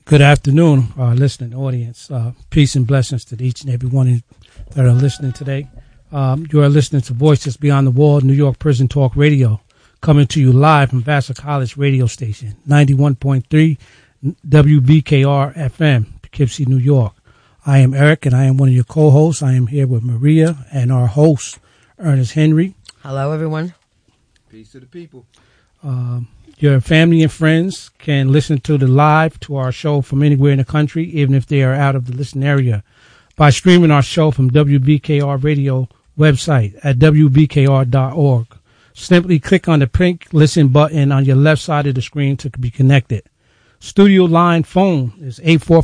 Good afternoon, our listening audience. Peace and blessings to each and every one that are listening today. You are listening to Voices Beyond the Wall, New York Prison Talk Radio, coming to you live from Vassar College radio station, 91.3 WBKR FM, Poughkeepsie, New York. I am Eric, and I am one of your co-hosts. I am here with Maria and our host, Ernest Henry. Hello, everyone. Peace to the people. Your family and friends can listen to our show from anywhere in the country, even if they are out of the listen area, by streaming our show from WBKR radio website at WBKR.org. Simply click on the pink listen button on your left side of the screen to be connected. Studio line phone is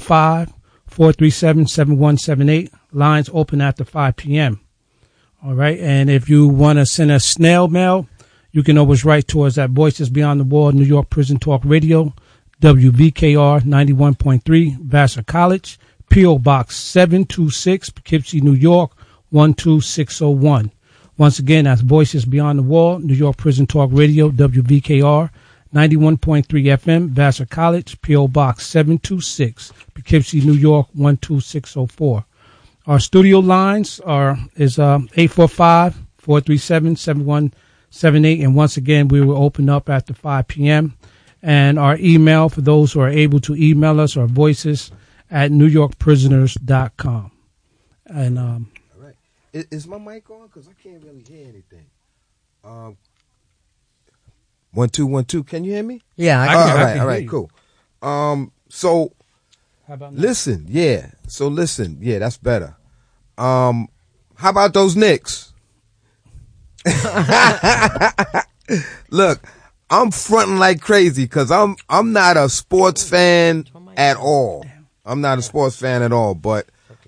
845-437-7178. Lines open after 5 p.m. All right. And if you want to send a snail mail, you can always write to us at Voices Beyond the Wall, New York Prison Talk Radio, WBKR 91.3, Vassar College, P.O. Box 726, Poughkeepsie, New York, 12601. Once again, that's Voices Beyond the Wall, New York Prison Talk Radio, WBKR 91.3 FM, Vassar College, P.O. Box 726, Poughkeepsie, New York, 12604. Our studio lines is 845-437-7178. And once again, we will open up after 5 p.m. And our email, for those who are able to email us, are voices at newyorkprisoners.com. And all right. Is my mic on? Because I can't really hear anything. 1 2 1 2. Can you hear me? Yeah, all right, cool. So how about now? listen, yeah. That's better. How about those Knicks? Look, I'm fronting like crazy because I'm not a sports fan at all. I'm not a sports fan at all, but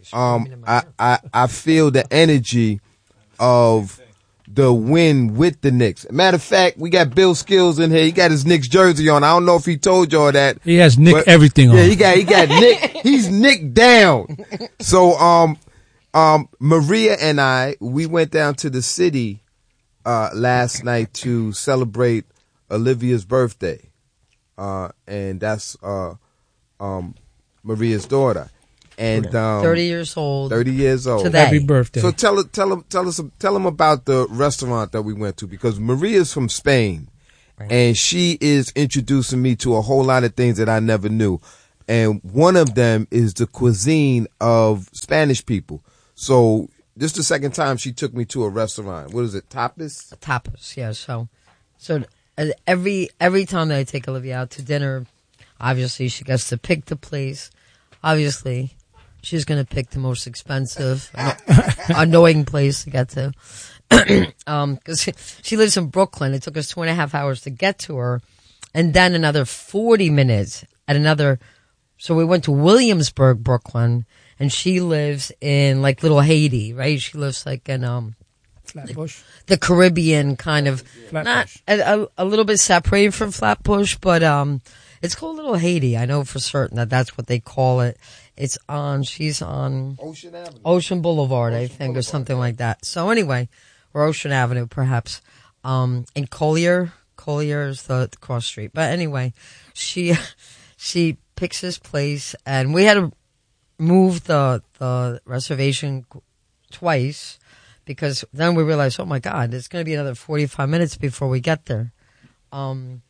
I feel the energy of the win with the Knicks. Matter of fact, we got Bill Skills in here. He got his Knicks jersey on. I don't know if he told y'all that. He has Nick everything on. Yeah, he got Nick. He's Nick down. So Maria and we went down to the city last night to celebrate Olivia's birthday. And that's Maria's daughter. And 30 years old. 30 years old. Today. Happy birthday. So tell them about the restaurant that we went to, because Maria's from Spain, right, and she is introducing me to a whole lot of things that I never knew. And one of them is the cuisine of Spanish people. So this is the second time she took me to a restaurant. What is it? Tapas? Tapas, yeah. So every time that I take Olivia out to dinner, obviously she gets to pick the place. Obviously, she's going to pick the most expensive, annoying place to get to. Because she lives in Brooklyn. It took us 2.5 hours to get to her. And then another 40 minutes at another. So we went to Williamsburg, Brooklyn. And she lives in like Little Haiti, right? She lives like in Flatbush. The Caribbean kind of, Flatbush. not a little bit separated from Flatbush, but it's called Little Haiti. I know for certain that's what they call it. She's on Ocean Avenue. Ocean Boulevard, I think, or something like that. So anyway, or Ocean Avenue perhaps. In Collier is the cross street. But anyway, she picks this place, and we had to move the reservation twice, because then we realized, oh my God, it's going to be another 45 minutes before we get there. And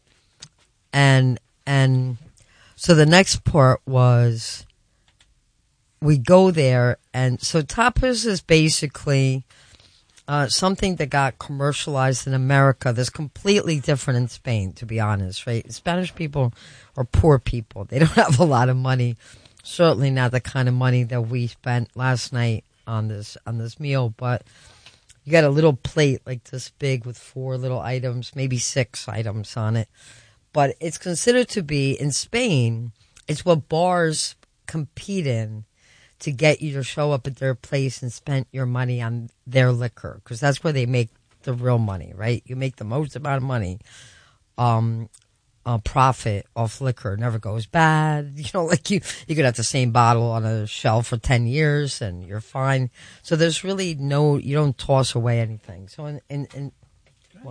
so the next part was we go there, and so tapas is basically something that got commercialized in America that's completely different in Spain, to be honest, right? Spanish people are poor people. They don't have a lot of money. Certainly not the kind of money that we spent last night on this meal, but you got a little plate like this big with 4 little items, maybe 6 items on it. But it's considered to be, in Spain, it's what bars compete in to get you to show up at their place and spend your money on their liquor, because that's where they make the real money, right? You make the most amount of money. Profit off liquor never goes bad. You know, like you could have the same bottle on a shelf for 10 years and you're fine. So there's really you don't toss away anything. So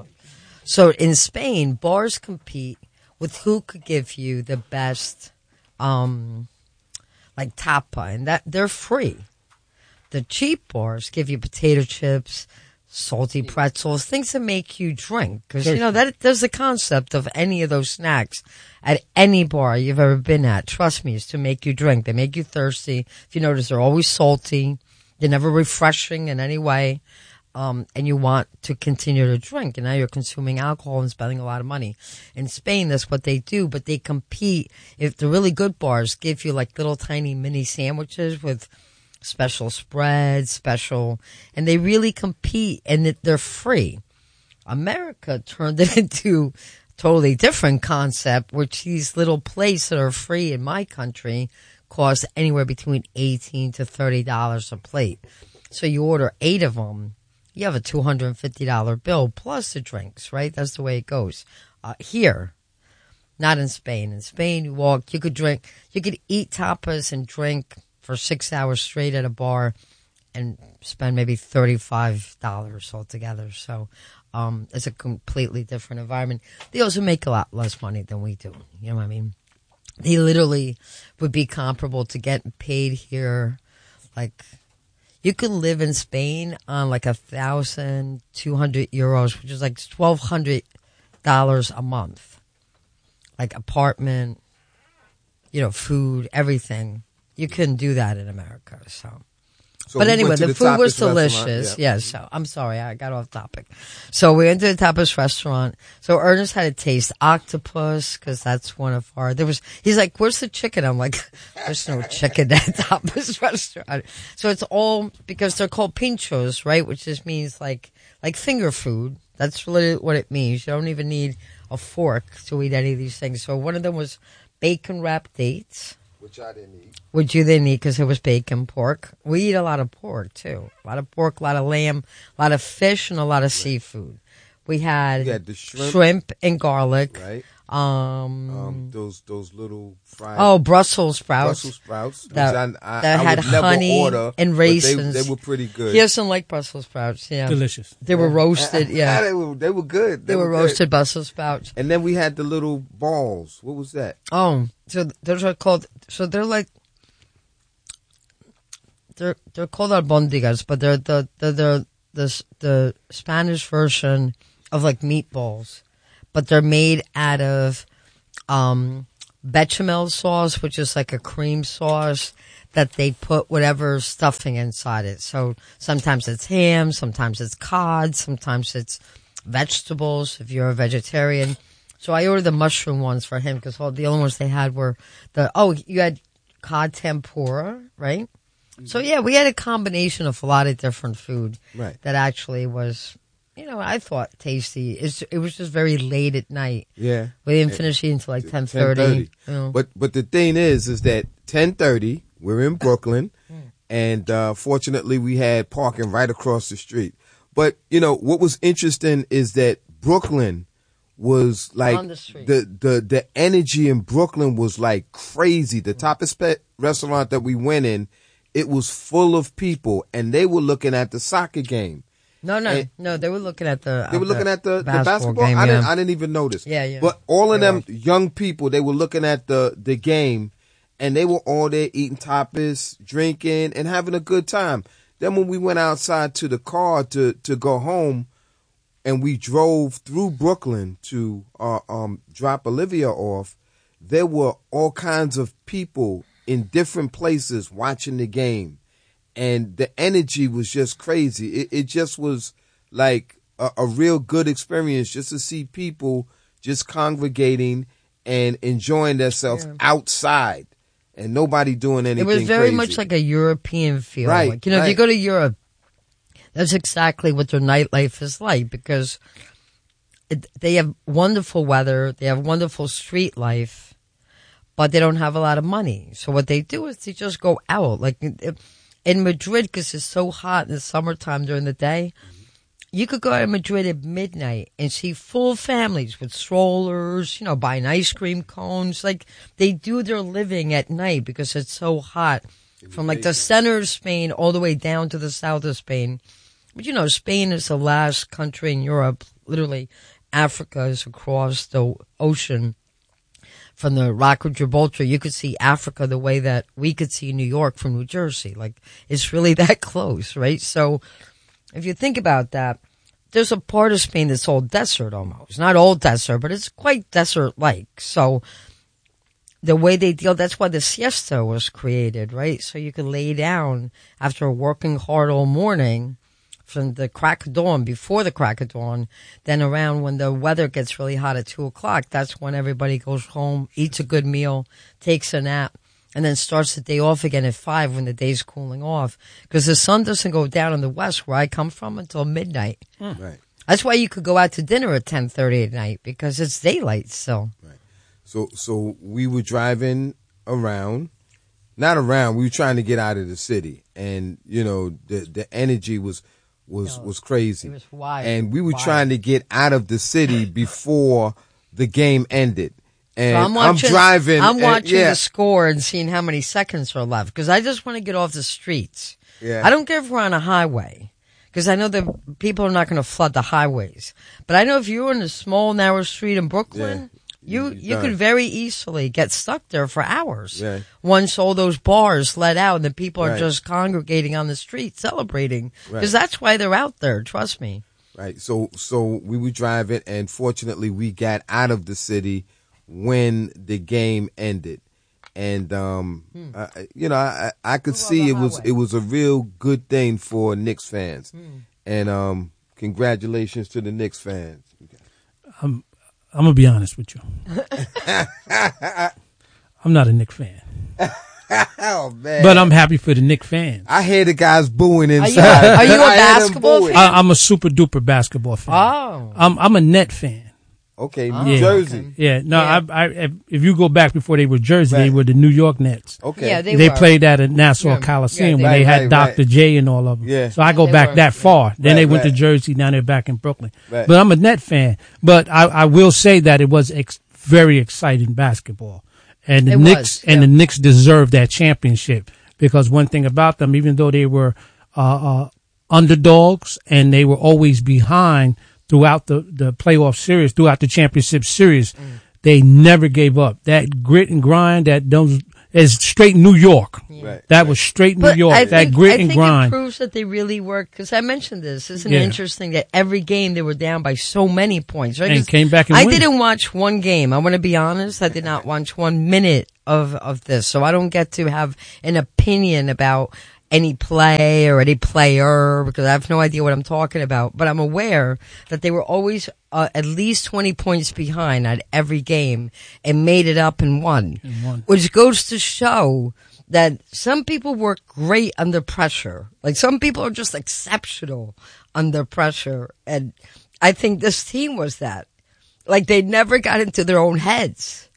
in Spain, bars compete with who could give you the best like tapa, and that they're free. The cheap bars give you potato chips, salty pretzels, things that make you drink. Because, that there's the concept of any of those snacks at any bar you've ever been at. Trust me, is to make you drink. They make you thirsty. If you notice, they're always salty. They're never refreshing in any way. And you want to continue to drink. And now you're consuming alcohol and spending a lot of money. In Spain, that's what they do. But they compete. If the really good bars give you like little tiny mini sandwiches with special spreads, and they really compete, and they're free. America turned it into a totally different concept, which these little places that are free in my country cost anywhere between $18 to $30 a plate. So you order 8 of them, you have a $250 bill plus the drinks, right? That's the way it goes. Here, not in Spain. In Spain, you could eat tapas and drink for 6 hours straight at a bar and spend maybe $35 altogether. So it's a completely different environment. They also make a lot less money than we do. You know what I mean? They literally would be comparable to getting paid here. Like, you could live in Spain on like 1,200 euros, which is like $1,200 a month. Like apartment, food, everything. You couldn't do that in America, but anyway, the food was delicious. Yeah. So I'm sorry, I got off topic. So we went to the tapas restaurant. So Ernest had to taste octopus because that's one of our. He's like, "Where's the chicken?" I'm like, "There's no chicken at tapas restaurant." So it's all because they're called pinchos, right? Which just means like finger food. That's really what it means. You don't even need a fork to eat any of these things. So one of them was bacon wrapped dates. Which I didn't eat. Which you didn't eat because it was bacon, pork. We eat a lot of pork, too. A lot of pork, a lot of lamb, a lot of fish, and a lot of seafood. We had the shrimp and garlic. Right. Those little fried. Oh, Brussels sprouts. That had honey and raisins. They were pretty good. He doesn't like Brussels sprouts. Yeah, delicious. They were roasted. Yeah, they were good. They were roasted Brussels sprouts. And then we had the little balls. What was that? Oh, so those are called. So they're like. They're called albondigas, but they're the Spanish version of like meatballs. But they're made out of bechamel sauce, which is like a cream sauce that they put whatever stuffing inside it. So sometimes it's ham, sometimes it's cod, sometimes it's vegetables if you're a vegetarian. So I ordered the mushroom ones for him because all the only ones they had were you had cod tempura, right? Mm-hmm. So yeah, we had a combination of a lot of different food that actually was... I thought tasty. It was just very late at night. Yeah. We didn't finish eating until like 10:30. But the thing is that 10:30, we're in Brooklyn, and fortunately we had parking right across the street. But, what was interesting is that Brooklyn was like, the energy in Brooklyn was like crazy. The Tapas restaurant that we went in, it was full of people, and they were looking at the soccer game. No. They were looking at the. They were looking at the basketball game. I didn't even notice. Yeah. But all of them young people, they were looking at the game, and they were all there eating tapas, drinking, and having a good time. Then when we went outside to the car to go home, and we drove through Brooklyn to drop Olivia off, there were all kinds of people in different places watching the game. And the energy was just crazy. It just was like a real good experience just to see people just congregating and enjoying themselves outside and nobody doing anything crazy. It was very much like a European feel. Right. Like, if you go to Europe, that's exactly what their nightlife is like because they have wonderful weather, they have wonderful street life, but they don't have a lot of money. So what they do is they just go out. Like... In Madrid, because it's so hot in the summertime during the day, you could go to Madrid at midnight and see full families with strollers, buying ice cream cones. Like, they do their living at night because it's so hot. From, like, the center of Spain all the way down to the south of Spain. But, Spain is the last country in Europe. Literally, Africa is across the ocean from the Rock of Gibraltar, you could see Africa the way that we could see New York from New Jersey. Like, it's really that close, right? So if you think about that, there's a part of Spain that's all desert almost. Not all desert, but it's quite desert-like. So the way they deal, that's why the siesta was created, right? So you can lay down after working hard all morning from the crack of dawn, before the crack of dawn, then around when the weather gets really hot at 2 o'clock, that's when everybody goes home, eats a good meal, takes a nap, and then starts the day off again at 5 when the day's cooling off. Because the sun doesn't go down in the west where I come from until midnight. Right. That's why you could go out to dinner at 10:30 at night, because it's daylight still. Right. So we were driving around, not around, we were trying to get out of the city. And, you know, the energy was crazy. It was wild. And we were trying to get out of the city before the game ended. And So I'm driving. I'm watching yeah. the score and seeing how many seconds are left, because I just want to get off the streets. Yeah. I don't care if we're on a highway, because I know that people are not going to flood the highways. But I know if you're in a small, narrow street in Brooklyn, you could very easily get stuck there for hours. Yeah. Once all those bars let out and the people are Right. just congregating on the street celebrating. Because that's why they're out there, trust me. Right. So we were driving, and fortunately we got out of the city when the game ended. And I could see it was a real good thing for Knicks fans. And congratulations to the Knicks fans. I'm gonna be honest with you. I'm not a Knicks fan, Oh man! but I'm happy for the Knicks fans. I hear the guys booing inside. Are you a I hear them basketball booing. fan? I'm a super duper basketball fan. Oh. I'm a Net fan. Okay, Oh, New Yeah. Jersey. Yeah, no, Yeah. if you go back before they were Jersey, they Right. were the New York Nets. Okay. Yeah, They were. played at a Nassau Yeah. Coliseum Yeah, when they- they had right, Dr. right. J and all of them. Yeah. So I go They back were. that far. Then Right, they went to right. Jersey, now they're back in Brooklyn. Right. But I'm a Net fan. But I will say that it was very exciting basketball. And the It Knicks was, yeah. and the Knicks deserved that championship, because one thing about them, even though they were underdogs and they were always behind throughout the playoff series, throughout the championship series, they never gave up. That grit and grind, those is straight New York. Right. That was straight New But York. I That think, grit I and think grind. it proves that they really work, because I mentioned this. Isn't Yeah. it interesting that every game they were down by so many points, right? And 'Cause came back and I win. didn't watch one game. I want to be honest. I did not watch 1 minute of this, so I don't get to have an opinion about any play or any player, because I have no idea what I'm talking about. But I'm aware that they were always at least 20 points behind at every game and made it up and won. Which goes to show that some people work great under pressure. Like, some people are just exceptional under pressure. And I think this team was that. Like, they never got into their own heads.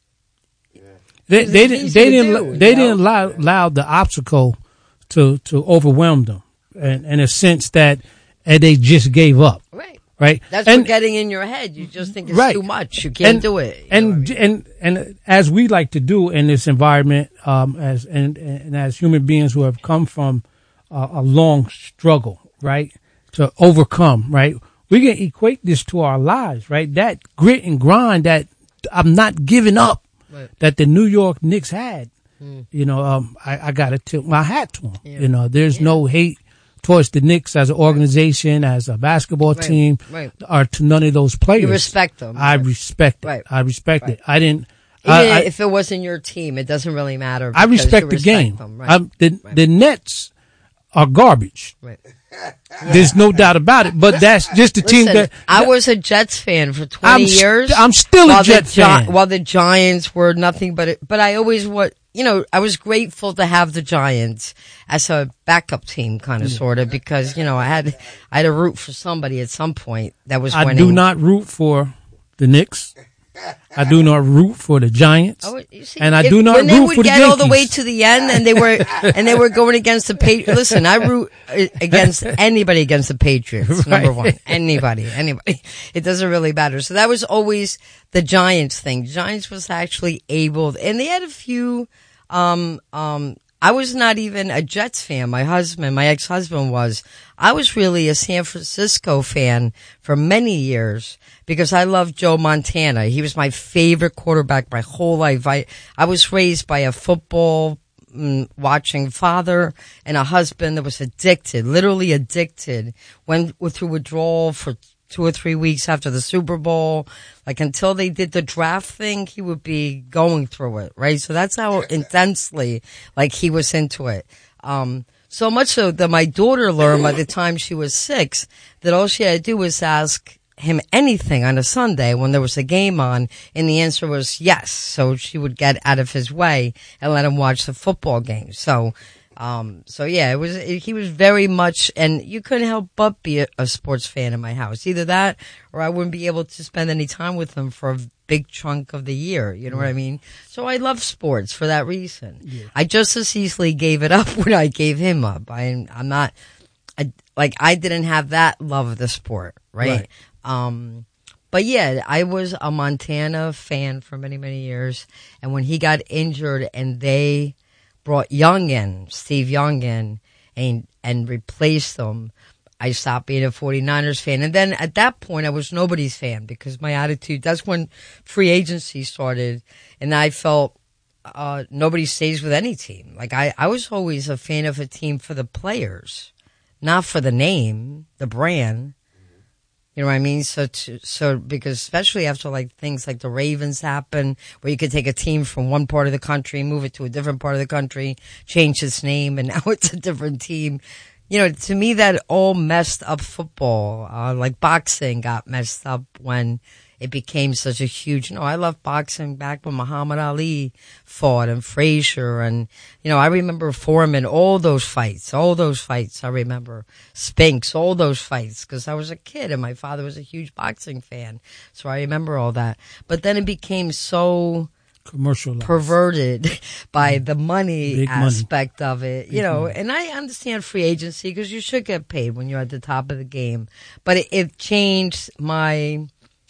They It's didn't. easy They to didn't. do, They you know? didn't allow the obstacle to overwhelm them, and in a sense that they just gave up. Right. Right. That's and, what getting in your head. You just think it's Right. too much. You can't do it. You know what I mean? And as we like to do in this environment, as human beings who have come from a long struggle, right, to overcome, right, we can equate this to our lives, right? That grit and grind, that I'm not giving up, Right. that the New York Knicks had. You know, I got to tip my hat to them. Yeah. You know, there's no hate towards the Knicks as an organization, as a basketball Right. team, Right. or to none of those players. You respect them. I respect it. Right. I respect Right. it. I didn't. Even if it wasn't your team, it doesn't really matter. I because respect you the game. them. Right. The Nets are garbage. Right. There's no doubt about it. But that's just the team Listen, that I was a Jets fan for 20 years. I'm still a while Jets fan. While the Giants were nothing but I always I was grateful to have the Giants as a backup team, kind of, sort of, because, I had to root for somebody at some point that was I winning. do not root for the Knicks. I do not root for the Giants. Oh, you see, and I do not when they root would for the get all the way Yankees. to the end, and they were going against the Patriots. Listen, I root against anybody against the Patriots. Number one, anybody. It doesn't really matter. So that was always the Giants thing. Giants was actually able, and they had a few. I was not even a Jets fan. My ex-husband was. I was really a San Francisco fan for many years because I loved Joe Montana. He was my favorite quarterback my whole life. I was raised by a football watching father and a husband that was addicted, literally addicted, went through withdrawal for 2 or 3 weeks after the Super Bowl. Like until they did the draft thing, he would be going through it, right? So that's how intensely, like, he was into it. So much so that my daughter learned by the time she was 6 that all she had to do was ask him anything on a Sunday when there was a game on, and the answer was yes. So she would get out of his way and let him watch the football game. So yeah, he was very much, and you couldn't help but be a sports fan in my house. Either that, or I wouldn't be able to spend any time with him for a big chunk of the year. You know what I mean? So I love sports for that reason. Yeah. I just as easily gave it up when I gave him up. I didn't have that love of the sport, right? But yeah, I was a Montana fan for many, many years. And when he got injured and they brought Steve Young in and replaced him, I stopped being a 49ers fan. And then at that point, I was nobody's fan because my attitude, that's when free agency started. And I felt, nobody stays with any team. Like I was always a fan of a team for the players, not for the name, the brand. You know what I mean? So because especially after like things like the Ravens happen, where you could take a team from one part of the country, move it to a different part of the country, change its name, and now it's a different team. You know, to me that all messed up football. Like boxing got messed up when it became such a huge, I love boxing back when Muhammad Ali fought and Frazier and, I remember Foreman, all those fights. I remember Spinks, all those fights because I was a kid and my father was a huge boxing fan. So I remember all that. But then it became so commercialized, perverted by the money Big aspect money. of it, Big money. and I understand free agency because you should get paid when you're at the top of the game. But it changed my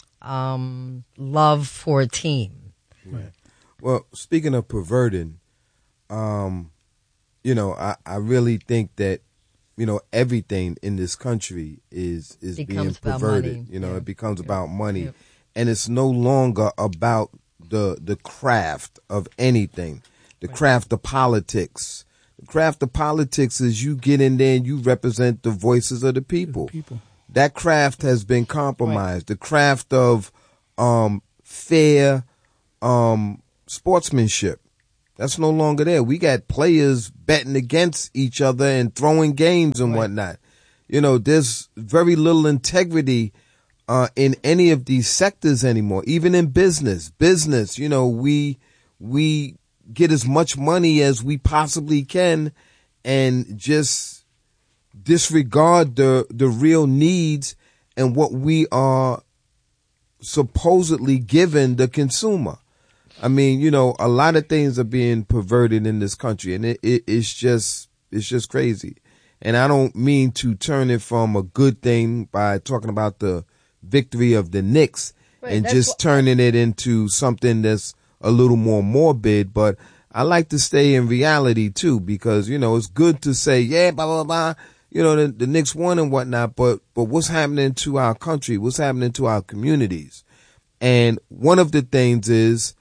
love for a team. Right. Well, speaking of perverting, I really think that, everything in this country is being perverted. It becomes about money. Yep. And it's no longer about the craft of anything, the craft of politics. The craft of politics is you get in there and you represent the voices of the people. That craft has been compromised. Right. The craft of fair sportsmanship, that's no longer there. We got players betting against each other and throwing games and whatnot. There's very little integrity in any of these sectors anymore. Even in business, we get as much money as we possibly can and just disregard the real needs and what we are supposedly giving the consumer. I mean, a lot of things are being perverted in this country, and it's just crazy. And I don't mean to turn it from a good thing by talking about the victory of the Knicks and just turning it into something that's a little more morbid, but I like to stay in reality too, because, it's good to say, yeah, blah, blah, blah. The Knicks won and whatnot, but what's happening to our country? What's happening to our communities? And one of the things is,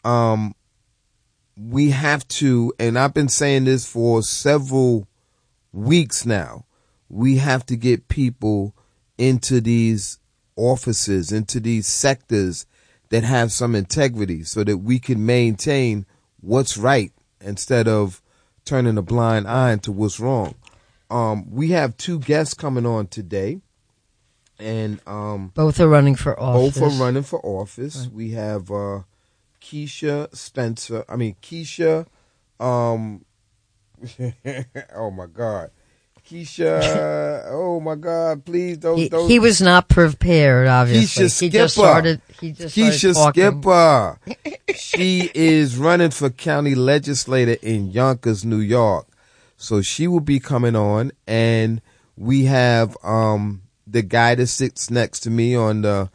we have to, and I've been saying this for several weeks now, we have to get people into these offices, into these sectors that have some integrity so that we can maintain what's right instead of turning a blind eye to what's wrong. We have 2 guests coming on today, and both are running for office. Right. We have Keisha Spencer. Oh my God, Keisha. Oh my God, please don't. He was not prepared. Obviously, Keisha Skipper. She is running for county legislator in Yonkers, New York. So she will be coming on, and we have the guy that sits next to me on the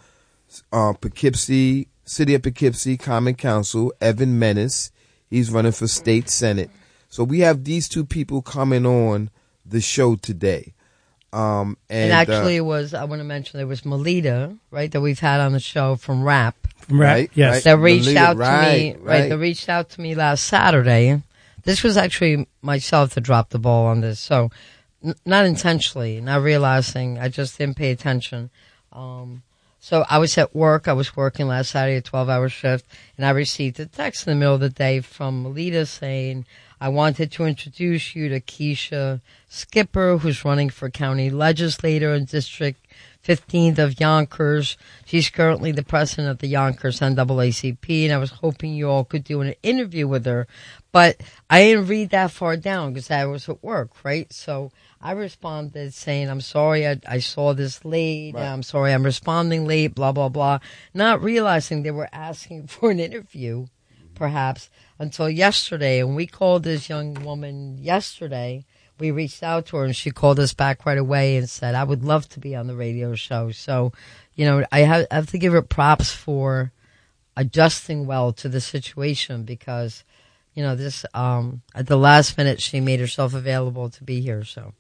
City of Poughkeepsie Common Council, Evan Menace. He's running for state senate. So we have these two people coming on the show today. And actually, it was, I want to mention, there was Melita, right, that we've had on the show from RAP. Right, yes. That reached Melita, out to right, me, right, that reached out to me last Saturday. This was actually myself that dropped the ball on this. So, not intentionally, not realizing, I just didn't pay attention. So I was at work. I was working last Saturday, a 12-hour shift, and I received a text in the middle of the day from Melita saying, I wanted to introduce you to Keisha Skipper, who's running for county legislator in District 15th of Yonkers. She's currently the president of the Yonkers NAACP, and I was hoping you all could do an interview with her. But I didn't read that far down because I was at work, right? So I responded saying, I'm sorry I saw this late. Right. I'm sorry I'm responding late, blah, blah, blah. Not realizing they were asking for an interview, perhaps, until yesterday. And we called this young woman yesterday. We reached out to her, and she called us back right away and said, I would love to be on the radio show. So, you know, I have to give her props for adjusting well to the situation because, you know, this at the last minute, she made herself available to be here. So,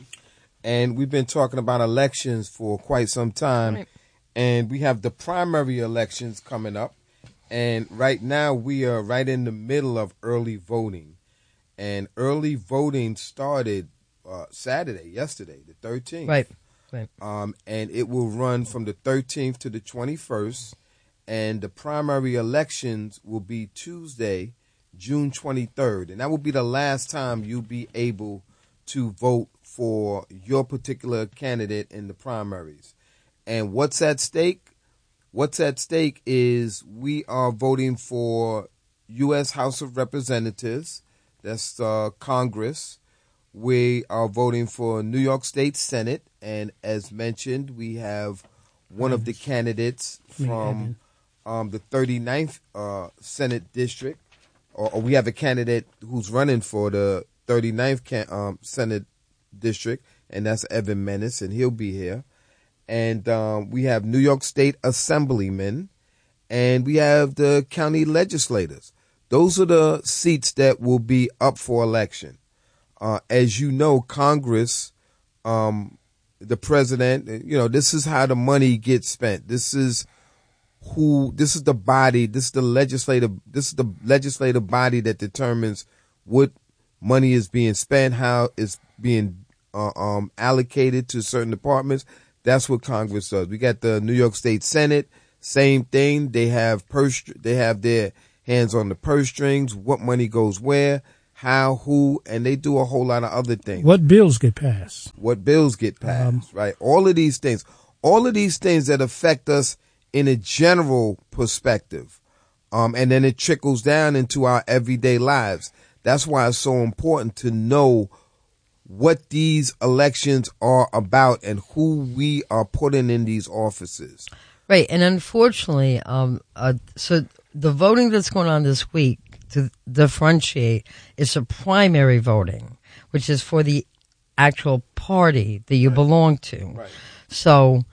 And we've been talking about elections for quite some time, right. And we have the primary elections coming up. And right now, we are right in the middle of early voting. And early voting started yesterday, the 13th. Right. And it will run from the 13th to the 21st. And the primary elections will be Tuesday, June 23rd. And that will be the last time you'll be able to vote for your particular candidate in the primaries. And what's at stake? What's at stake is we are voting for U.S. House of Representatives. That's Congress. We are voting for New York State Senate. And as mentioned, we have one of the candidates from the 39th Senate District. Or we have a candidate who's running for the 39th Senate District, and that's Evan Menace, and he'll be here. And we have New York State Assemblymen, and we have the county legislators. Those are the seats that will be up for election. As you know, Congress, the president, you know, this is how the money gets spent. This is the body, this is the legislative body that determines what money is being spent, how it's being allocated to certain departments. That's what Congress does. We got the New York State Senate, same thing. They have their hands on the purse strings, what money goes where, how, who, and they do a whole lot of other things. What bills get passed? Right? All of these things that affect us in a general perspective. And then it trickles down into our everyday lives. That's why it's so important to know what these elections are about and who we are putting in these offices. Right. And unfortunately, so the voting that's going on this week, to differentiate, is a primary voting, which is for the actual party that you belong to. Right. So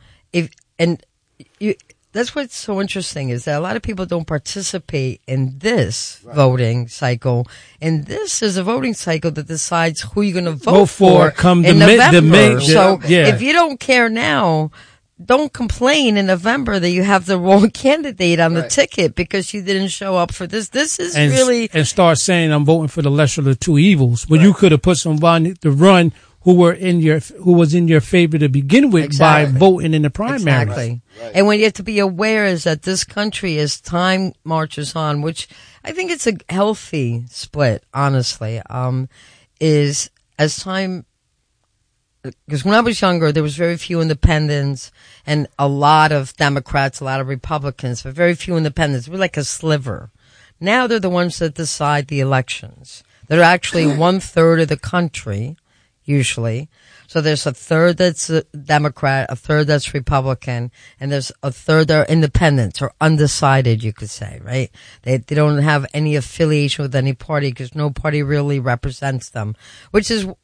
that's what's so interesting is that a lot of people don't participate in this voting cycle. And this is a voting cycle that decides who you're going to vote for come in November. So yeah. If you don't care now, don't complain in November that you have the wrong candidate on the ticket because you didn't show up for this. This is and start saying I'm voting for the lesser of the two evils. When you could have put somebody to run who was in your favor to begin with by voting in the primaries. Exactly. Right. And what you have to be aware is that this country, as time marches on, which I think it's a healthy split, honestly, is as time, because when I was younger, there was very few independents and a lot of Democrats, a lot of Republicans, but very few independents. We're like a sliver. Now they're the ones that decide the elections. They're actually 1/3 of the country. Usually. So there's a third that's a Democrat, a third that's Republican, and there's a third that are independents or undecided, you could say, right? They don't have any affiliation with any party because no party really represents them, which is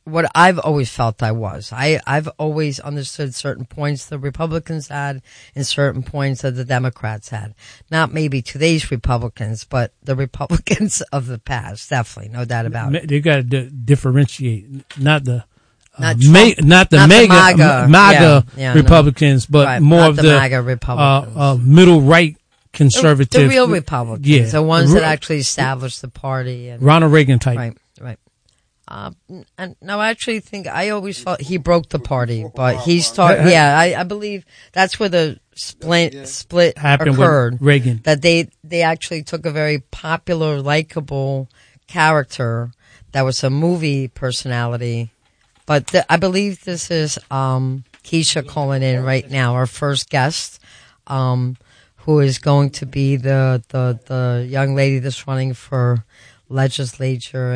what I've always felt I was. I've always understood certain points the Republicans had and certain points that the Democrats had. Not maybe today's Republicans, but the Republicans of the past, definitely, no doubt about it. They got to differentiate, not the Not the MAGA yeah, Republicans, but right, more not of the MAGA Republicans. Middle right conservative, the real Republicans, yeah, the ones that actually established the party, and Ronald Reagan type. Right. And no, I actually think I always thought he broke the party, but he started. Yeah, I believe that's where the split happened occurred. With Reagan, that they actually took a very popular, likable character that was a movie personality. But I believe this is Keisha calling in right now, our first guest, who is going to be the young lady that's running for legislature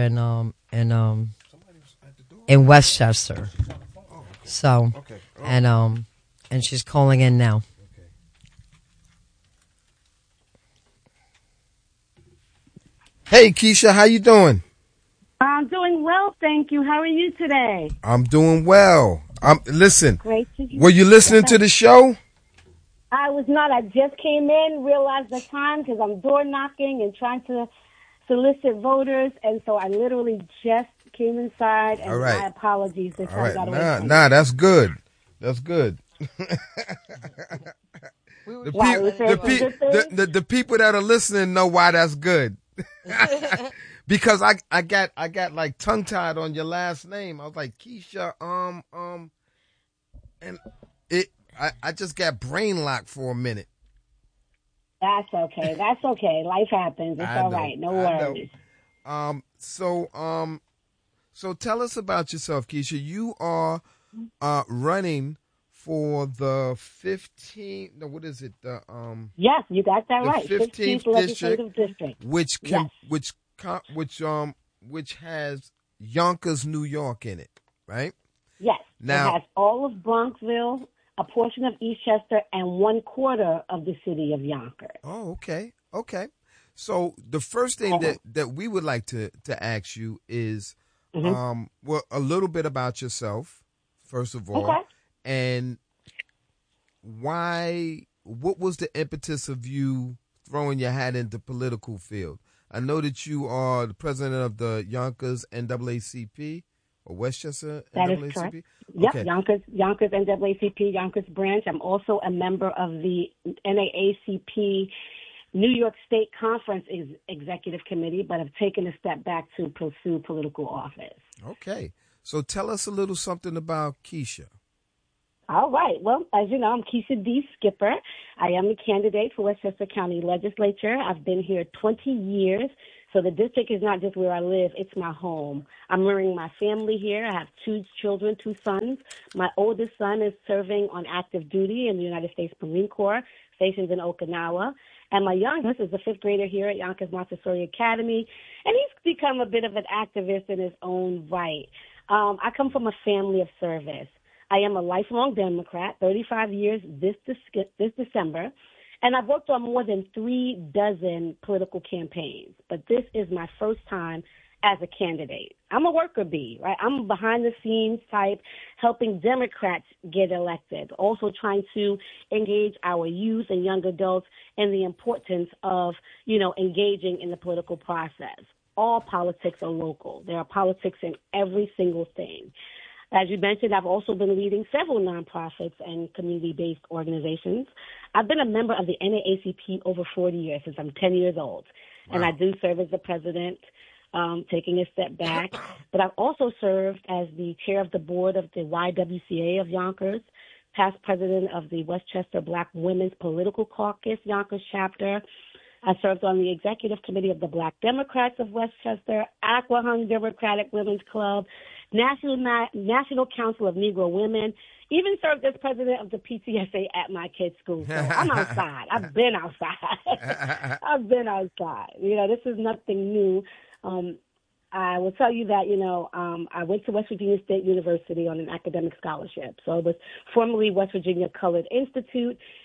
in Westchester. So, and she's calling in now. Hey, Keisha, how you doing? I'm doing well, thank you. How are you today? I'm doing well. Listen, Great to hear. Were you listening to the show? I was not. I just came in, realized the time because I'm door knocking and trying to solicit voters, and so I literally just came inside. And All right. my apologies if I got away from Nah, that's good. That's good. The people that are listening know why that's good. Because I got like tongue tied on your last name. I was like, Keisha, and I just got brain locked for a minute. That's okay. That's okay. Life happens. It's all right. No worries. So tell us about yourself, Keisha. You are running for the 15th. No, what is it? Yes, you got that the right. 15th legislative district, which has Yonkers, New York in it, right? Yes. Now, it has all of Bronxville, a portion of Eastchester, and 1/4 of the city of Yonkers. Oh, okay. So the first thing that we would like to ask you is, well, a little bit about yourself, first of all, and what was the impetus of you throwing your hat into political field? I know that you are the president of the Yonkers NAACP or Westchester NAACP. That is correct. Yep, okay. Yonkers NAACP, Yonkers branch. I'm also a member of the NAACP New York State Conference Executive Committee, but have taken a step back to pursue political office. Okay. So tell us a little something about Keisha. All right. Well, as you know, I'm Keisha D. Skipper. I am a candidate for Westchester County Legislature. I've been here 20 years. So the district is not just where I live, it's my home. I'm rearing my family here. I have 2 children, 2 sons. My oldest son is serving on active duty in the United States Marine Corps, stationed in Okinawa. And my youngest is a 5th grader here at Yonkers Montessori Academy, and he's become a bit of an activist in his own right. I come from a family of service. I am a lifelong Democrat, 35 years this December, and I've worked on more than 36 political campaigns, but this is my first time as a candidate. I'm a worker bee, right? I'm a behind-the-scenes type, helping Democrats get elected, also trying to engage our youth and young adults in the importance of, engaging in the political process. All politics are local. There are politics in every single thing. As you mentioned, I've also been leading several nonprofits and community-based organizations. I've been a member of the NAACP over 40 years, since I'm 10 years old. Wow. And I do serve as the president, taking a step back. But I've also served as the chair of the board of the YWCA of Yonkers, past president of the Westchester Black Women's Political Caucus Yonkers chapter. I served on the executive committee of the Black Democrats of Westchester, Aquahung Democratic Women's Club, National Council of Negro Women, even served as president of the PTSA at my kids' school. So I'm outside. I've been outside. I've been outside. This is nothing new. I will tell you that, I went to West Virginia State University on an academic scholarship. So it was formerly West Virginia Colored Institute.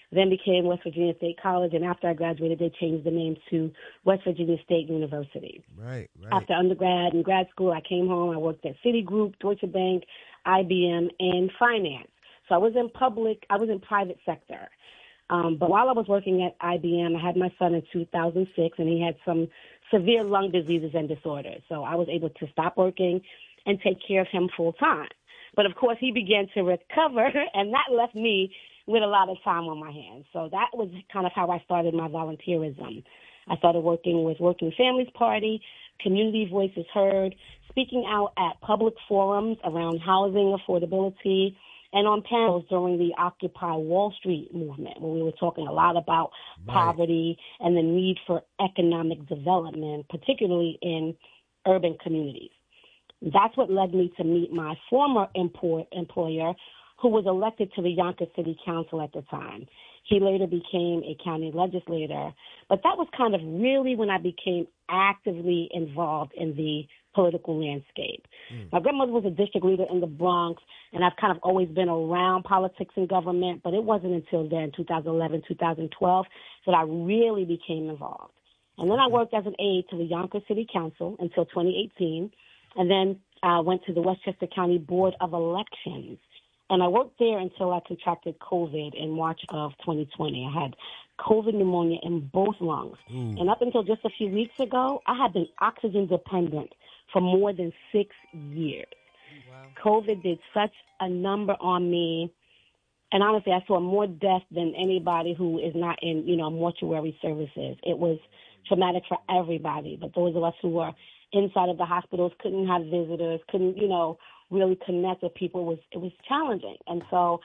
then became West Virginia State College, and after I graduated, they changed the name to West Virginia State University. Right. After undergrad and grad school, I came home. I worked at Citigroup, Deutsche Bank, IBM, and finance. So I was in private sector. But while I was working at IBM, I had my son in 2006, and he had some severe lung diseases and disorders. So I was able to stop working and take care of him full time. But of course, he began to recover, and that left me with a lot of time on my hands. So that was kind of how I started my volunteerism. I started working with Working Families Party, Community Voices Heard, speaking out at public forums around housing affordability, and on panels during the Occupy Wall Street movement, where we were talking a lot about poverty and the need for economic development, particularly in urban communities. That's what led me to meet my former employer, who was elected to the Yonkers City Council at the time. He later became a county legislator, but that was kind of really when I became actively involved in the political landscape. My grandmother was a district leader in the Bronx, and I've kind of always been around politics and government, but it wasn't until then, 2011, 2012, that I really became involved. And then I worked as an aide to the Yonkers City Council until 2018, and then went to the Westchester County Board of Elections. And I worked there until I contracted COVID in March of 2020. I had COVID pneumonia in both lungs. And up until just a few weeks ago, I had been oxygen dependent for more than 6 years. Wow. COVID did such a number on me. And honestly, I saw more death than anybody who is not in, mortuary services. It was traumatic for everybody. But those of us who were inside of the hospitals couldn't have visitors, couldn't, really connect with people. It was challenging. And so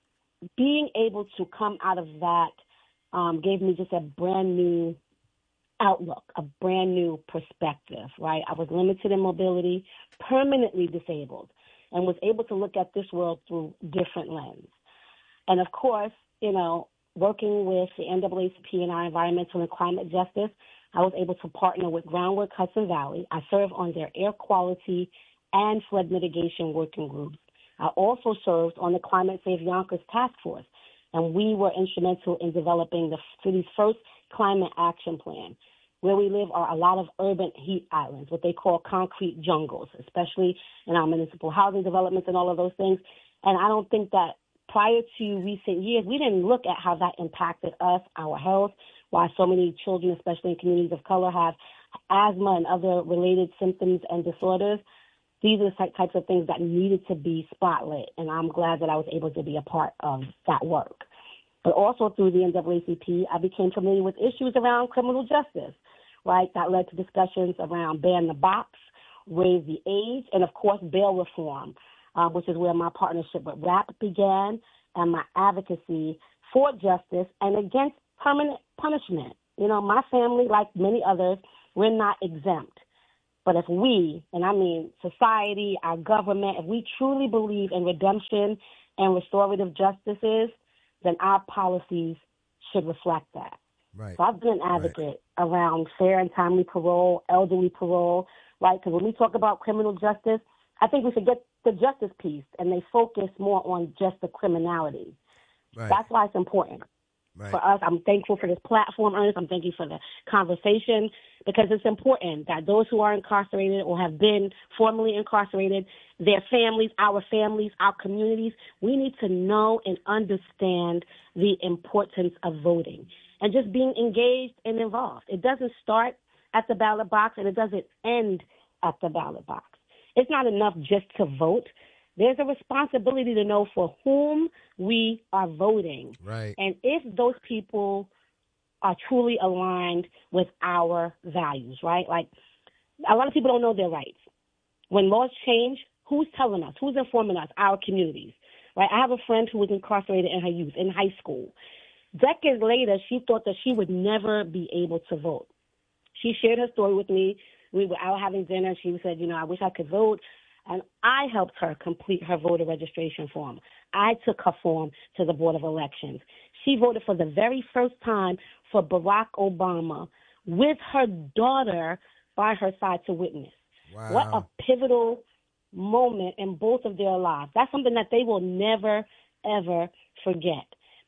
being able to come out of that gave me just a brand new outlook, a brand new perspective, right? I was limited in mobility, permanently disabled, and was able to look at this world through different lens. And of course, working with the NAACP and our environmental and climate justice, I was able to partner with Groundwork Hudson Valley. I serve on their air quality and flood mitigation working groups. I also served on the Climate Safe Yonkers Task Force, and we were instrumental in developing the city's first climate action plan. Where we live are a lot of urban heat islands, what they call concrete jungles, especially in our municipal housing developments and all of those things. And I don't think that prior to recent years, we didn't look at how that impacted us, our health, why so many children, especially in communities of color, have asthma and other related symptoms and disorders. These are the types of things that needed to be spotlit, and I'm glad that I was able to be a part of that work. But also through the NAACP, I became familiar with issues around criminal justice, right? That led to discussions around ban the box, raise the age, and of course bail reform, which is where my partnership with RAP began, and my advocacy for justice and against permanent punishment. My family, like many others, we're not exempt. But if we, and I mean society, our government, if we truly believe in redemption and restorative justices, then our policies should reflect that. Right. So I've been an advocate around fair and timely parole, elderly parole, right? Because when we talk about criminal justice, I think we forget the justice piece, and they focus more on just the criminality. Right. That's why it's important. Right. For us, I'm thankful for this platform, Ernest. I'm thankful for the conversation, because it's important that those who are incarcerated or have been formerly incarcerated, their families, our communities, we need to know and understand the importance of voting and just being engaged and involved. It doesn't start at the ballot box, and it doesn't end at the ballot box. It's not enough just to vote. There's a responsibility to know for whom we are voting. Right. And if those people are truly aligned with our values, right? Like, a lot of people don't know their rights. When laws change, who's telling us? Who's informing us? Our communities, right? I have a friend who was incarcerated in her youth, in high school. Decades later, she thought that she would never be able to vote. She shared her story with me. We were out having dinner. She said, I wish I could vote. And I helped her complete her voter registration form. I took her form to the Board of Elections. She voted for the very first time for Barack Obama with her daughter by her side to witness. Wow. What a pivotal moment in both of their lives. That's something that they will never, ever forget.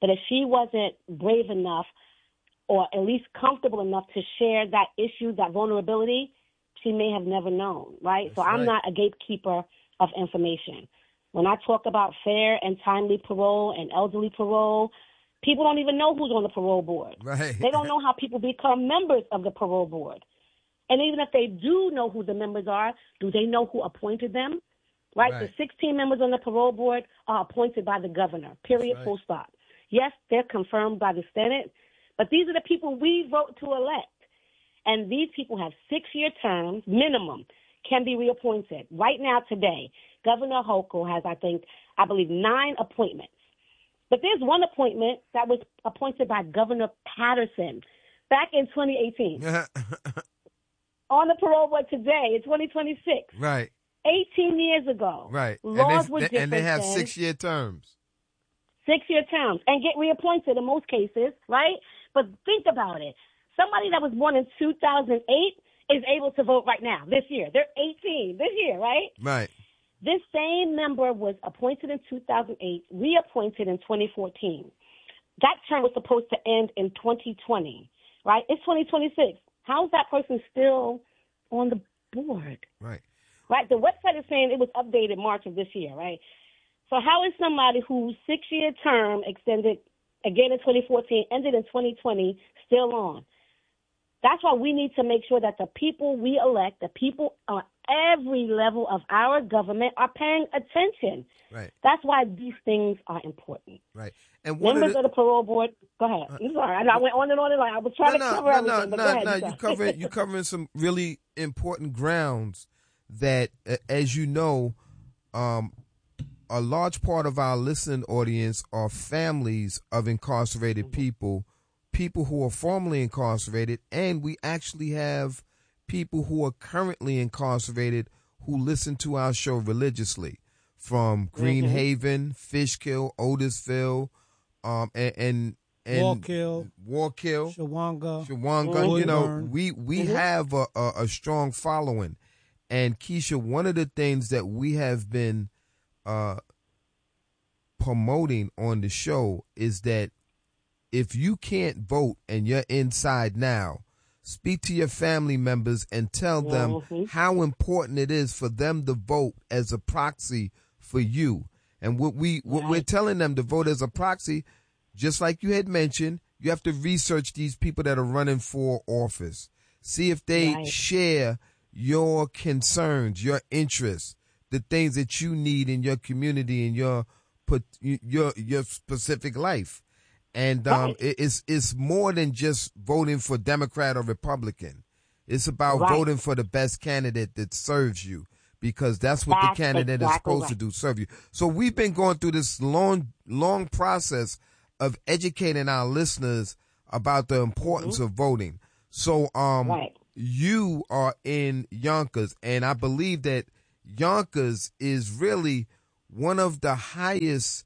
But if she wasn't brave enough or at least comfortable enough to share that issue, that vulnerability, she may have never known, right? That's so I'm right. not a gatekeeper of information. When I talk about fair and timely parole and elderly parole, people don't even know who's on the parole board. Right. They don't know how people become members of the parole board. And even if they do know who the members are, do they know who appointed them? Right? Right. The 16 members on the parole board are appointed by the governor, period, Right. full stop. Yes, they're confirmed by the Senate, but these are the people we vote to elect. And these people have 6-year terms, minimum, can be reappointed. Right now, today, Governor Hochul has, I believe, 9 appointments. But there's one appointment that was appointed by Governor Patterson back in 2018. On the parole board today, in 2026. Right. 18 years ago. Right. Laws were different. And they have then. 6-year terms. 6-year terms. And get reappointed in most cases, right? But think about it. Somebody that was born in 2008 is able to vote right now, this year. They're 18 this year, right? Right. This same member was appointed in 2008, reappointed in 2014. That term was supposed to end in 2020, right? It's 2026. How is that person still on the board? Right. Right? The website is saying it was updated March of this year, right? So how is somebody whose 6-year term extended again in 2014, ended in 2020, still on? That's why we need to make sure that the people we elect, the people on every level of our government are paying attention. Right. That's why these things are important. Right. And Members of the parole board, go ahead. I'm sorry. I went on and on and on. I was trying to cover everything, but go ahead. You're covering some really important grounds that, as you know, a large part of our listening audience are families of incarcerated people who are formerly incarcerated, and we actually have people who are currently incarcerated who listen to our show religiously, from Greenhaven, Fishkill, Otisville, and Wallkill, Shawanga. Woodburn. You know, we have a strong following. And Keisha, one of the things that we have been promoting on the show is that if you can't vote and you're inside now, speak to your family members and tell them how important it is for them to vote as a proxy for you. And what we're telling them to vote as a proxy, just like you had mentioned, you have to research these people that are running for office. See if they share your concerns, your interests, the things that you need in your community and your specific life. And it's more than just voting for Democrat or Republican. It's about voting for the best candidate that serves you, because that's what the candidate is supposed to do, serve you. So we've been going through this long process of educating our listeners about the importance of voting. So you are in Yonkers, and I believe that Yonkers is really one of the highest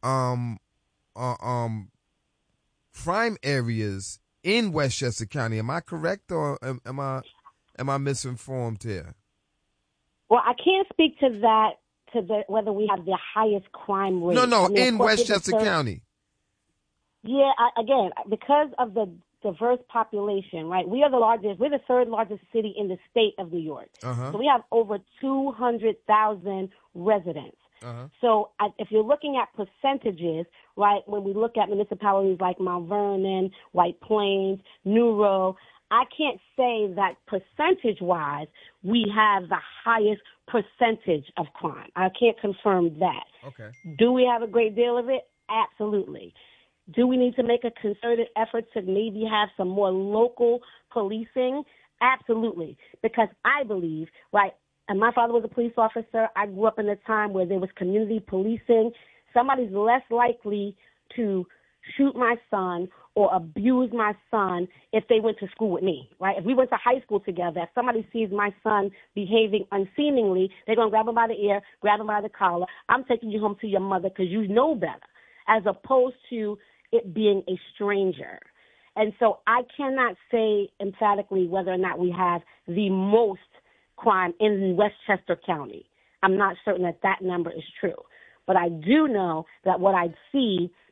crime areas in Westchester County. Am I correct, or am I misinformed here? Well, I can't speak to that, whether we have the highest crime rate. No, in Westchester County. Yeah, again, because of the diverse population, right? We're the third largest city in the state of New York. So we have over 200,000 residents. So if you're looking at percentages, right, when we look at municipalities like Mount Vernon, White Plains, New Row, I can't say that percentage-wise we have the highest percentage of crime. I can't confirm that. Okay. Do we have a great deal of it? Absolutely. Do we need to make a concerted effort to maybe have some more local policing? Absolutely. Because I believe, right, and my father was a police officer. I grew up in a time where there was community policing. Somebody's less likely to shoot my son or abuse my son if they went to school with me, right? If we went to high school together, if somebody sees my son behaving unseemingly, they're going to grab him by the ear, grab him by the collar. I'm taking you home to your mother because you know better, as opposed to it being a stranger. And so I cannot say emphatically whether or not we have the most crime in Westchester County. I'm not certain that number is true. But I do know that what I see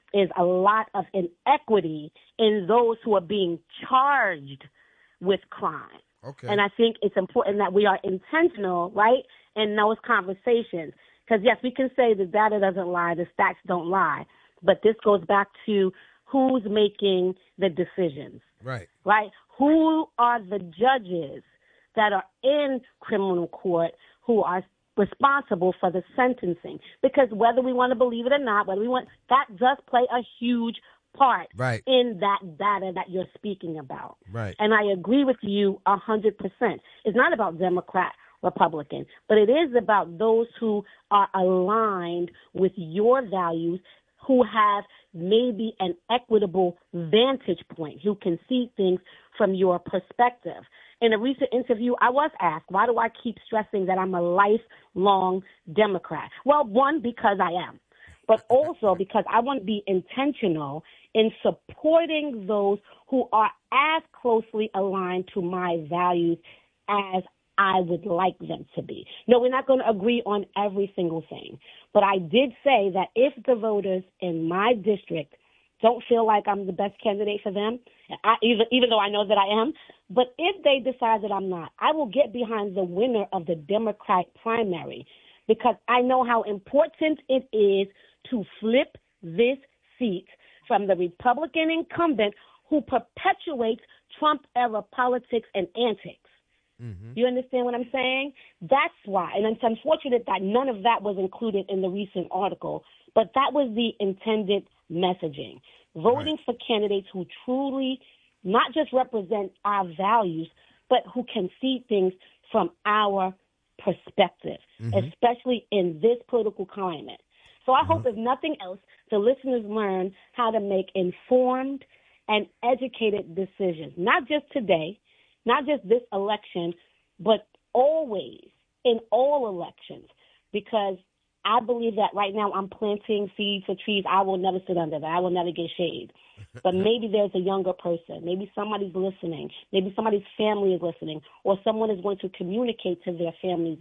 is a lot of inequity in those who are being charged with crime. Okay. And I think it's important that we are intentional, right, in those conversations. Because, yes, we can say the data doesn't lie, the stats don't lie, but this goes back to who's making the decisions. Right. Right? Who are the judges that are in criminal court who are responsible for the sentencing? Because whether we want to believe it or not, that does play a huge part right. in that data that you're speaking about. Right. And I agree with you 100%. It's not about Democrat, Republican, but it is about those who are aligned with your values, who have maybe an equitable vantage point, who can see things from your perspective. In a recent interview, I was asked, why do I keep stressing that I'm a lifelong Democrat? Well, one, because I am, but also because I want to be intentional in supporting those who are as closely aligned to my values as I would like them to be. No, we're not going to agree on every single thing. But I did say that if the voters in my district don't feel like I'm the best candidate for them, even though I know that I am, but if they decide that I'm not, I will get behind the winner of the Democrat primary, because I know how important it is to flip this seat from the Republican incumbent who perpetuates Trump-era politics and antics. Mm-hmm. You understand what I'm saying? That's why. And it's unfortunate that none of that was included in the recent article, but that was the intended messaging. Voting for candidates who truly not just represent our values, but who can see things from our perspective, especially in this political climate. So I hope, if nothing else, the listeners learn how to make informed and educated decisions, not just today, not just this election, but always in all elections, because I believe that right now I'm planting seeds for trees. I will never sit under that. I will never get shade. But maybe there's a younger person. Maybe somebody's listening. Maybe somebody's family is listening, or someone is going to communicate to their families.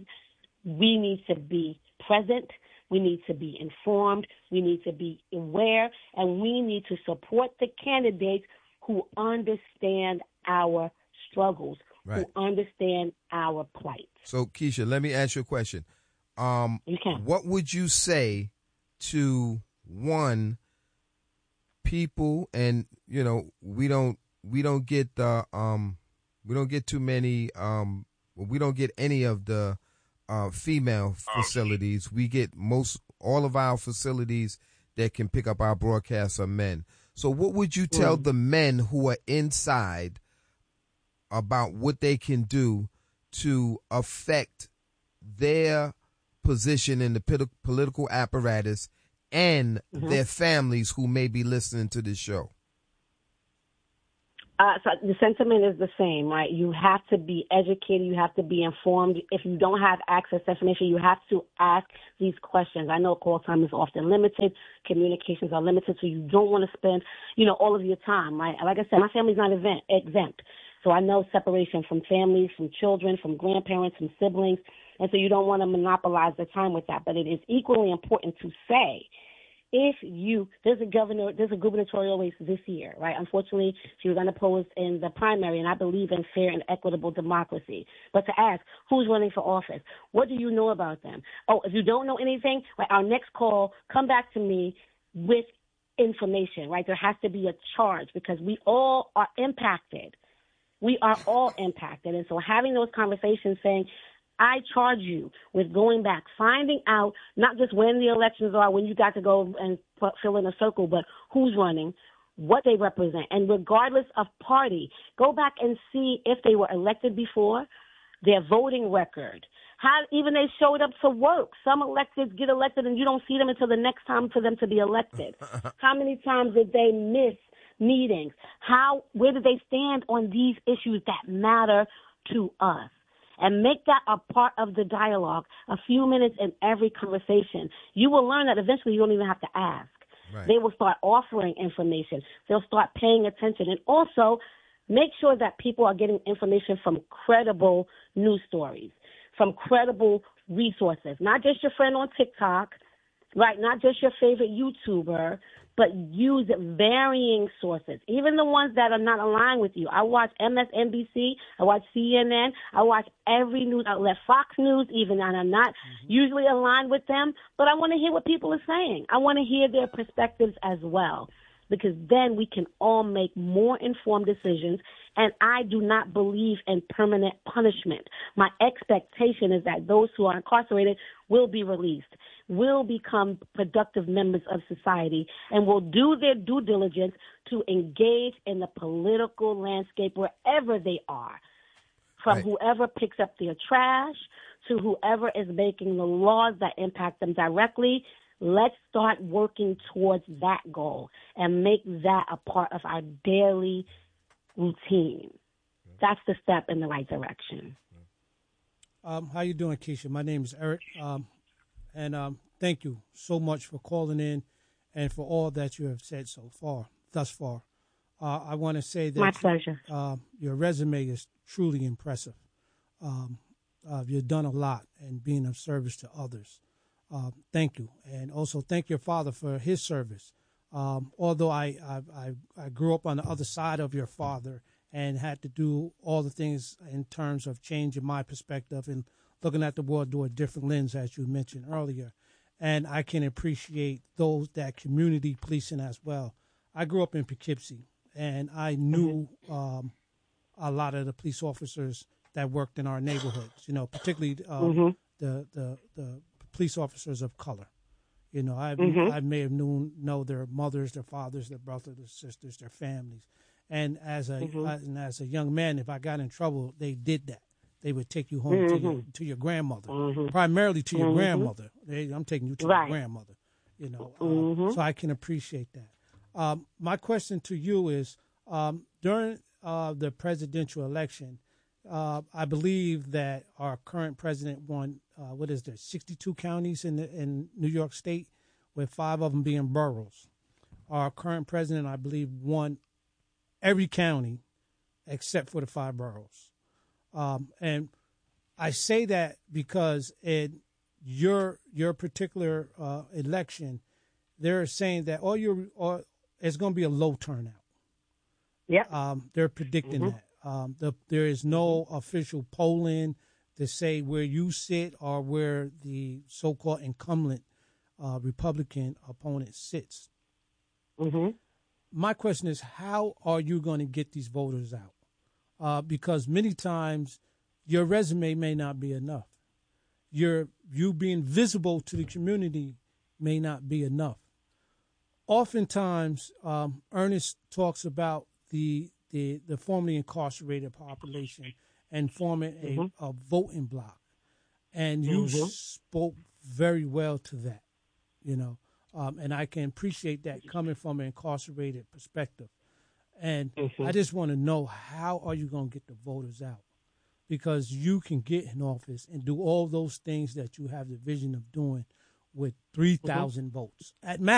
We need to be present. We need to be informed. We need to be aware, and we need to support the candidates who understand our struggles, who understand our plight. So, Keisha, let me ask you a question. You can. What would you say to one people, and we don't get the we don't get too many we don't get any of the female facilities. We get all of our facilities that can pick up our broadcasts are men. So what would you tell the men who are inside about what they can do to affect their position in the political apparatus and their families who may be listening to this show? So the sentiment is the same, right? You have to be educated. You have to be informed. If you don't have access to information, you have to ask these questions. I know call time is often limited. Communications are limited, so you don't want to spend, all of your time, right? Like I said, my family's not exempt. So I know separation from families, from children, from grandparents, from siblings. And so you don't want to monopolize the time with that. But it is equally important to say, there's a gubernatorial race this year, right? Unfortunately, she was unopposed in the primary, and I believe in fair and equitable democracy. But to ask, who's running for office? What do you know about them? Oh, if you don't know anything, right, our next call, come back to me with information, right? There has to be a charge, because we all are impacted. We are all impacted. And so having those conversations saying, I charge you with going back, finding out not just when the elections are, when you got to go and fill in a circle, but who's running, what they represent. And regardless of party, go back and see if they were elected before, their voting record, how even they showed up to work. Some electeds get elected and you don't see them until the next time for them to be elected. How many times did they miss meetings? Where did they stand on these issues that matter to us? And make that a part of the dialogue, a few minutes in every conversation. You will learn that eventually you don't even have to ask. Right. They will start offering information. They'll start paying attention. And also make sure that people are getting information from credible news stories, from credible resources, not just your friend on TikTok, right? Not just your favorite YouTuber, but use varying sources, even the ones that are not aligned with you. I watch MSNBC, I watch CNN, I watch every news outlet, Fox News even, and I'm not usually aligned with them, but I want to hear what people are saying. I want to hear their perspectives as well, because then we can all make more informed decisions. And I do not believe in permanent punishment. My expectation is that those who are incarcerated will be released, will become productive members of society, and will do their due diligence to engage in the political landscape wherever they are, from Right. whoever picks up their trash to whoever is making the laws that impact them directly. Let's start working towards that goal and make that a part of our daily routine. That's the step in the right direction. How you doing, Keisha? My name is Eric, and thank you so much for calling in and for all that you have said thus far. I want to say that My pleasure. Your resume is truly impressive. You've done a lot and being of service to others. Thank you, and also thank your father for his service. Although I grew up on the other side of your father and had to do all the things in terms of changing my perspective and looking at the world through a different lens, as you mentioned earlier. And I can appreciate that community policing as well. I grew up in Poughkeepsie, and I knew a lot of the police officers that worked in our neighborhoods. You know, particularly the police officers of color. You know, I may have know their mothers, their fathers, their brothers, their sisters, their families. And as a young man, if I got in trouble, they did that. They would take you home to your grandmother, primarily to your grandmother. I'm taking you to your grandmother. You know, so I can appreciate that. My question to you is, during the presidential election, I believe that our current president won, 62 counties in New York State, with 5 of them being boroughs. Our current president, I believe, won every county except for the 5 boroughs. And I say that because in your particular election, they're saying that it's going to be a low turnout. Yeah. They're predicting that. There is no official polling to say where you sit or where the so-called incumbent Republican opponent sits. My question is, how are you going to get these voters out? Because many times your resume may not be enough. You being visible to the community may not be enough. Oftentimes, Ernest talks about the formerly incarcerated population and forming a voting bloc. And you spoke very well to that, you know, and I can appreciate that coming from an incarcerated perspective. And I just want to know, how are you going to get the voters out? Because you can get in office and do all those things that you have the vision of doing with 3,000 votes at max.